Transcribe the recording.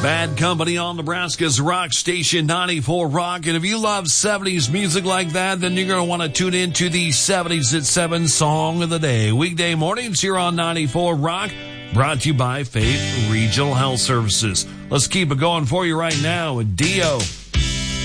Bad Company on Nebraska's Rock Station 94 Rock. And if you love 70s music like that, then you're going to want to tune into the 70s at 7 Song of the Day. Weekday mornings here on 94 Rock. Brought to you by Faith Regional Health Services. Let's keep it going for you right now with Dio.